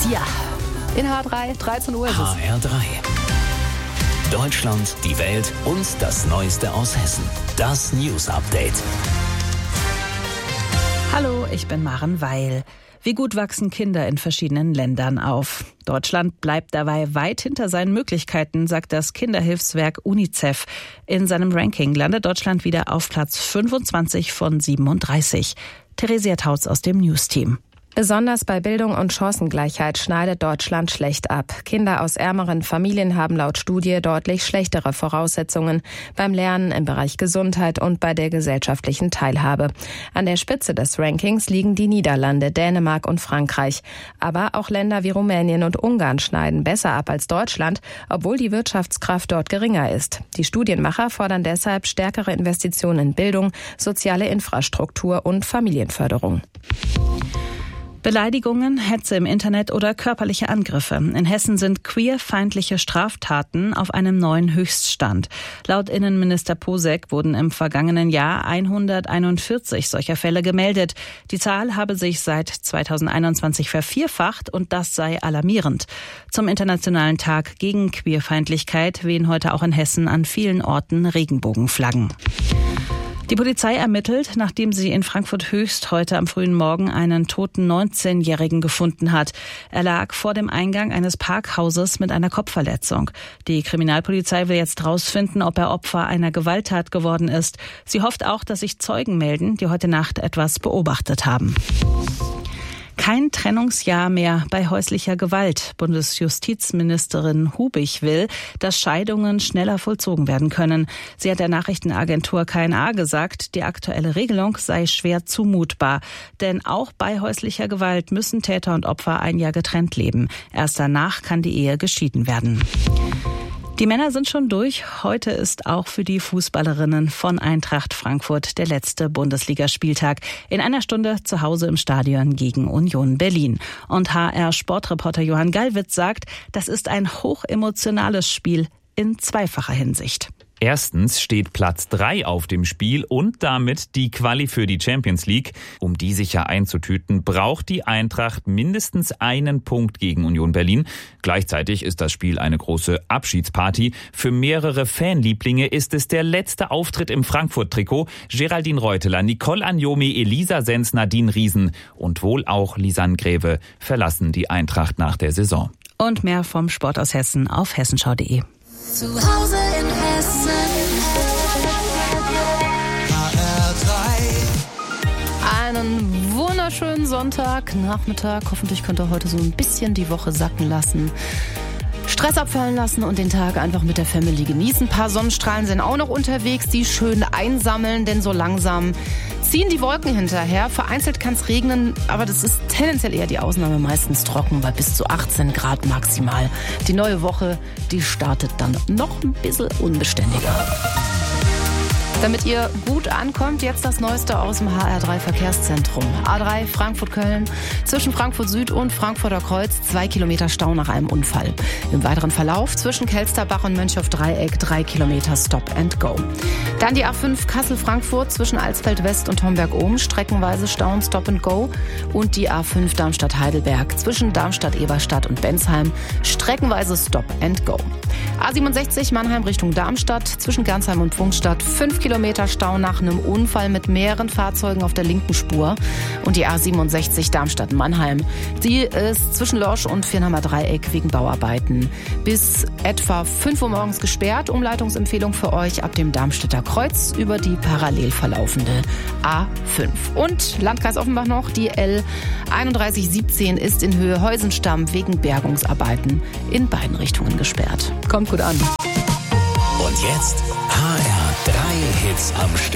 Ja, in H3, 13 Uhr ist es. HR3. Deutschland, die Welt und das Neueste aus Hessen. Das News Update. Hallo, ich bin Maren Weil. Wie gut wachsen Kinder in verschiedenen Ländern auf? Deutschland bleibt dabei weit hinter seinen Möglichkeiten, sagt das Kinderhilfswerk UNICEF. In seinem Ranking landet Deutschland wieder auf Platz 25 von 37. Theresia Tautz aus dem News-Team. Besonders bei Bildung und Chancengleichheit schneidet Deutschland schlecht ab. Kinder aus ärmeren Familien haben laut Studie deutlich schlechtere Voraussetzungen beim Lernen, im Bereich Gesundheit und bei der gesellschaftlichen Teilhabe. An der Spitze des Rankings liegen die Niederlande, Dänemark und Frankreich. Aber auch Länder wie Rumänien und Ungarn schneiden besser ab als Deutschland, obwohl die Wirtschaftskraft dort geringer ist. Die Studienmacher fordern deshalb stärkere Investitionen in Bildung, soziale Infrastruktur und Familienförderung. Beleidigungen, Hetze im Internet oder körperliche Angriffe. In Hessen sind queerfeindliche Straftaten auf einem neuen Höchststand. Laut Innenminister Posek wurden im vergangenen Jahr 141 solcher Fälle gemeldet. Die Zahl habe sich seit 2021 vervierfacht und das sei alarmierend. Zum Internationalen Tag gegen Queerfeindlichkeit wehen heute auch in Hessen an vielen Orten Regenbogenflaggen. Die Polizei ermittelt, nachdem sie in Frankfurt-Höchst heute am frühen Morgen einen toten 19-Jährigen gefunden hat. Er lag vor dem Eingang eines Parkhauses mit einer Kopfverletzung. Die Kriminalpolizei will jetzt rausfinden, ob er Opfer einer Gewalttat geworden ist. Sie hofft auch, dass sich Zeugen melden, die heute Nacht etwas beobachtet haben. Kein Trennungsjahr mehr bei häuslicher Gewalt. Bundesjustizministerin Hubig will, dass Scheidungen schneller vollzogen werden können. Sie hat der Nachrichtenagentur KNA gesagt, die aktuelle Regelung sei schwer zumutbar. Denn auch bei häuslicher Gewalt müssen Täter und Opfer ein Jahr getrennt leben. Erst danach kann die Ehe geschieden werden. Die Männer sind schon durch. Heute ist auch für die Fußballerinnen von Eintracht Frankfurt der letzte Bundesligaspieltag. In einer Stunde zu Hause im Stadion gegen Union Berlin. Und HR-Sportreporter Johann Gallwitz sagt, das ist ein hochemotionales Spiel in zweifacher Hinsicht. Erstens steht Platz 3 auf dem Spiel und damit die Quali für die Champions League. Um die sicher einzutüten, braucht die Eintracht mindestens einen Punkt gegen Union Berlin. Gleichzeitig ist das Spiel eine große Abschiedsparty. Für mehrere Fanlieblinge ist es der letzte Auftritt im Frankfurt-Trikot. Geraldine Reuteler, Nicole Anjomi, Elisa Sens, Nadine Riesen und wohl auch Lisanne Greve verlassen die Eintracht nach der Saison. Und mehr vom Sport aus Hessen auf hessenschau.de. Zu Hause in Hessen. HR3. Einen wunderschönen Sonntagnachmittag. Hoffentlich könnt ihr heute so ein bisschen die Woche sacken lassen. Stress abfallen lassen und den Tag einfach mit der Family genießen. Ein paar Sonnenstrahlen sind auch noch unterwegs, die schön einsammeln, denn so langsam ziehen die Wolken hinterher. Vereinzelt kann es regnen, aber das ist tendenziell eher die Ausnahme, meistens trocken, bei bis zu 18 Grad maximal. Die neue Woche, die startet dann noch ein bisschen unbeständiger. Damit ihr gut ankommt, jetzt das Neueste aus dem HR3 Verkehrszentrum. A3 Frankfurt-Köln, zwischen Frankfurt Süd und Frankfurter Kreuz 2 Kilometer Stau nach einem Unfall. Im weiteren Verlauf zwischen Kelsterbach und Mönchhoff-Dreieck 3 Kilometer Stop and Go. Dann die A5 Kassel-Frankfurt zwischen Alsfeld West und Homberg-Ohm, streckenweise Stau und Stop and Go. Und die A5 Darmstadt-Heidelberg zwischen Darmstadt-Eberstadt und Bensheim, streckenweise Stop and Go. A67 Mannheim Richtung Darmstadt, zwischen Gernsheim und Pfungstadt 5 Kilometer Stau nach einem Unfall mit mehreren Fahrzeugen auf der linken Spur. Und die A67 Darmstadt-Mannheim, die ist zwischen Lorsch und Viernheimer Dreieck wegen Bauarbeiten bis etwa 5 Uhr morgens gesperrt. Umleitungsempfehlung für euch ab dem Darmstädter Kreuz über die parallel verlaufende A5. Und Landkreis Offenbach noch, die L3117 ist in Höhe Heusenstamm wegen Bergungsarbeiten in beiden Richtungen gesperrt. Kommt gut an. Und jetzt HR3 Hits am Stück.